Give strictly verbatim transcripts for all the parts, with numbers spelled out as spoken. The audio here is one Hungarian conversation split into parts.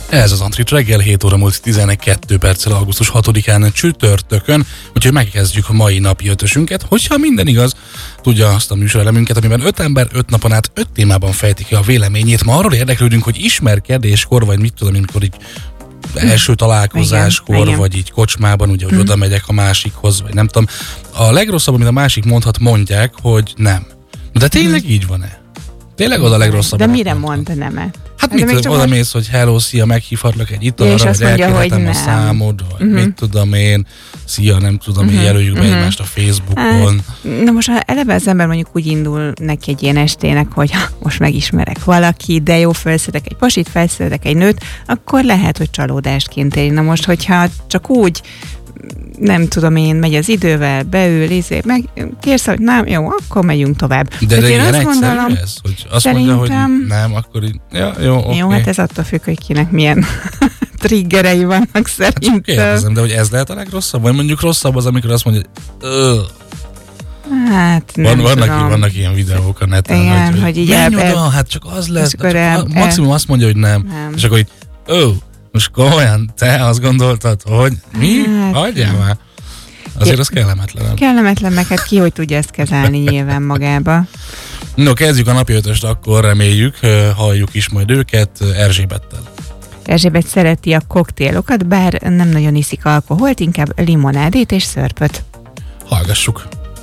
Ez az Antrit reggel, hét óra múlt tizenkettő perccel augusztus hatodikán csütörtökön, úgyhogy megkezdjük a mai napi ötösünket. Hogyha minden igaz, tudja azt a műsorelemünket, amiben öt ember öt napon át öt témában fejti ki a véleményét. Ma arról érdeklődünk, hogy ismerkedéskor, vagy mit tudom, amikor így első találkozáskor, igen, vagy így kocsmában, ugye, hogy hmm. oda megyek a másikhoz, vagy nem tudom. A legrosszabb, amit a másik mondhat, mondják, hogy nem. De tényleg hmm. így van-e? Tényleg az a legrosszabb. De mire mond nemet? Hát, hát mit, oda most... mész, hogy hello, szia, meghívhatlak egy italra, és vagy elkérhetem a számod, vagy uh-huh. mit tudom én, szia, nem tudom én, uh-huh. jelöljük be uh-huh. egymást a Facebookon. Hát, na most, ha eleve az ember mondjuk úgy indul neki egy ilyen estének, hogy most megismerek valaki, de jó, felszedek egy pasit, felszedek egy nőt, akkor lehet, hogy csalódásként éri. Na most, hogyha csak úgy nem tudom én, megy az idővel, beül, izé, meg kérsz, hogy nem, jó, akkor megyünk tovább. De, de ilyen egyszerű gondolom, ez? Hogy azt mondja, hogy nem, akkor így, ja, jó, oké. Okay. Jó, hát ez attól függ, hogy kinek milyen triggerei vannak szerintem. Hát kérdezem, de hogy ez lehet a legrosszabb? Vagy mondjuk rosszabb az, amikor azt mondja, hogy hát nem Van, vannak, tudom. Vannak ilyen videók a neten, igen, hogy, hogy így menj oda, hát csak az lesz. Csak el, maximum el, azt mondja, hogy nem. nem. És akkor így, ó, most komolyan, te azt gondoltad, hogy mi? Hát, hagyjál már. Azért az kellemetlen. Kellemetlen, meg hát ki, hogy tudja ezt kezelni nyilván magába. No, kezdjük a napi ötöst, akkor reméljük, halljuk is majd őket Erzsébettel. Erzsébet szereti a koktélokat, bár nem nagyon iszik alkoholt, inkább limonádét és szörpöt. Hallgassuk.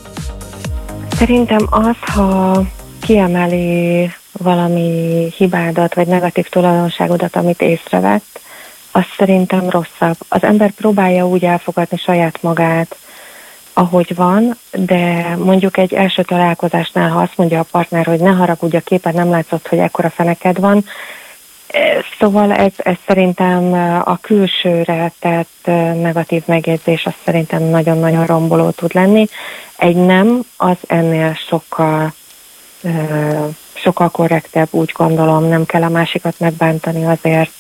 Szerintem az, ha kiemeli valami hibádat, vagy negatív tulajdonságodat, amit észrevett, az szerintem rosszabb. Az ember próbálja úgy elfogadni saját magát, ahogy van, de mondjuk egy első találkozásnál, ha azt mondja a partner, hogy ne haragudj, a képen nem látszott, hogy ekkora feneked van. Szóval ez, ez szerintem a külsőre tett negatív megjegyzés, az szerintem nagyon-nagyon romboló tud lenni. Egy nem, az ennél sokkal, sokkal korrektebb, úgy gondolom, nem kell a másikat megbántani azért,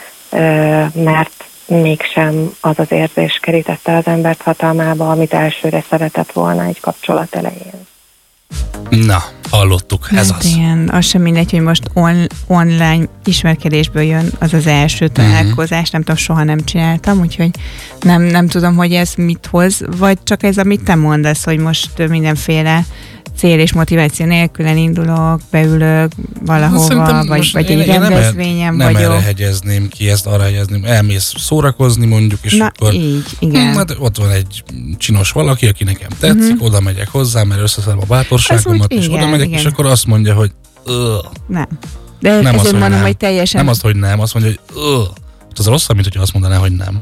mert mégsem az az érzés kerítette az embert hatalmába, amit elsőre szeretett volna egy kapcsolat elején. Na, hallottuk, ez hát az. Igen, az sem mindegy, hogy most on, online ismerkedésből jön az az első találkozás, uh-huh. nem tudom, soha nem csináltam, úgyhogy nem, nem tudom, hogy ez mit hoz, vagy csak ez, amit te mondasz, hogy most mindenféle cél és motiváció nélkülen indulok, beülök valahova, vagy, vagy egy rendezvényen nem vagyok. Nem erre hegyezném ki, ezt arra hegyezném. Elmész szórakozni mondjuk, és na, akkor így, igen. Hm, hát ott van egy csinos valaki, aki nekem tetszik, uh-huh. oda megyek hozzá, mert összeszedem a bátorságomat, és igen, oda megyek, igen. és akkor azt mondja, hogy Ugh. nem. De nem ezért azt, mondom, hogy, hogy teljesen... Nem azt, hogy nem, azt mondja, hogy Ugh. Az rosszabb, mint hogyha azt mondaná, hogy nem.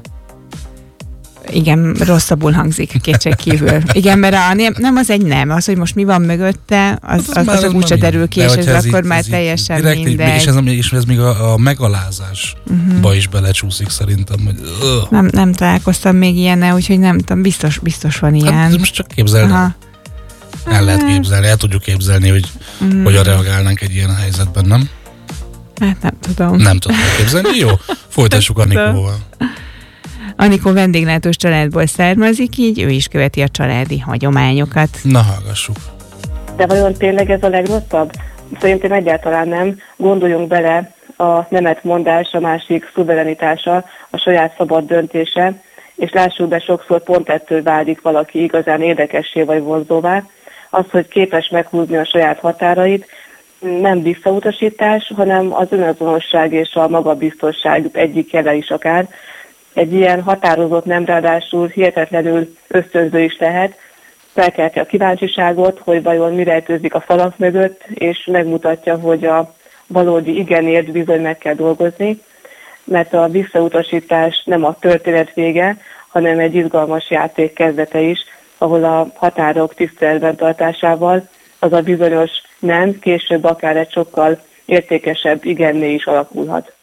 Igen, rosszabbul hangzik kétség kívül. Igen, mert a, nem, nem az egy nem, az, hogy most mi van mögötte, az, az, az, az úgyse derül ki, és ez, ez akkor így, már ez teljesen direkt, mindegy. És ez, és ez még a, a megalázásba uh-huh. is belecsúszik szerintem. Hogy, uh. nem, nem találkoztam még ilyennel, úgyhogy nem tudom, biztos, biztos van ilyen. Hát most csak képzelni. Aha. El lehet képzelni, el tudjuk képzelni, hogy uh-huh. hogyan reagálnánk egy ilyen helyzetben, nem? Hát nem tudom. Nem tudom képzelni. Jó, folytassuk Anikóval. Anikó vendéglátós családból származik, így ő is követi a családi hagyományokat. Na, hallgassuk. De vajon tényleg ez a legrosszabb? Szerintem egyáltalán nem. Gondoljunk bele, a nemetmondás, a másik szuverenitása, a saját szabad döntése, és lássuk be, sokszor pont ettől válik valaki igazán érdekessé vagy vonzóvá. Az, hogy képes meghúzni a saját határait, nem visszautasítás, hanem az önazonosság és a magabiztosság egyik jele is akár. Egy ilyen határozott nem, ráadásul hihetetlenül ösztönző is lehet, felkelti a kíváncsiságot, hogy vajon mi rejtőzik a falak mögött, és megmutatja, hogy a valódi igenért bizony meg kell dolgozni, mert a visszautasítás nem a történet vége, hanem egy izgalmas játék kezdete is, ahol a határok tiszteletben tartásával az a bizonyos nem, később akár egy sokkal értékesebb igenné is alakulhat.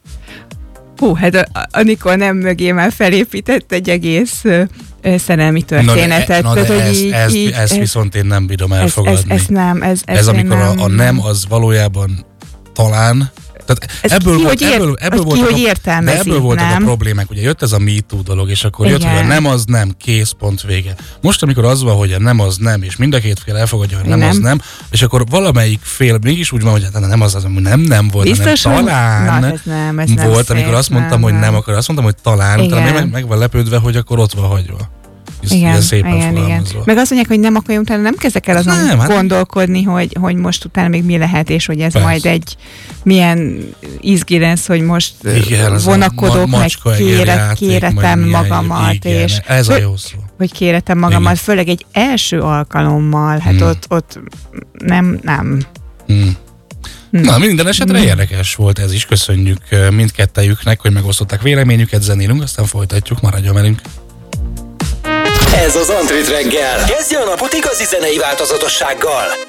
Hú, hát Anikó nem mögé már felépített egy egész uh, szerelmi történetet. Na de, na de ezt, így, ezt, így, ezt viszont én nem bírom elfogadni. Ez, ez, ez nem. Ez, ez, ez amikor nem, a, a nem az valójában talán Tehát ez ebből, ki, volt, hogy ér, ebből, ebből, ki, voltak, hogy a, de ebből voltak nem? a problémák. Ugye jött ez a MeToo dolog, és akkor Igen. jött, hogy a nem az nem, kész, pont vége. Most, amikor az van, hogy a nem az nem, és mind a két fél elfogadja, hogy nem, nem az nem, és akkor valamelyik fél mégis úgy van, hogy hát nem az az, hogy nem nem volt, biztos, hanem talán na, ez nem, ez volt, nem amikor szép, azt mondtam, nem, hogy nem, nem, akkor azt mondtam, hogy talán, igen. utána meg, meg van lepődve, hogy akkor ott van hagyva. Ez igen, szépen igen, igen. Meg azt mondják, hogy nem, akkor utána nem kezdek el azon nem, hát gondolkodni, hogy, hogy most utána még mi lehet, és hogy ez persze. majd egy milyen izgi lesz, hogy most igen, vonakodok, ma, meg kéret, kéretem magamat, igen, és ez a jó szó. hogy kéretem magamat, igen. főleg egy első alkalommal, hát hmm. ott, ott nem, nem. Hmm. Na, minden esetre hmm. érdekes volt ez is. Köszönjük mindkettejüknek, hogy megosztották véleményüket, zenélünk, aztán folytatjuk, maradjon velünk. Ez az Antrit reggel. Kezdje a napot igazi zenei változatossággal.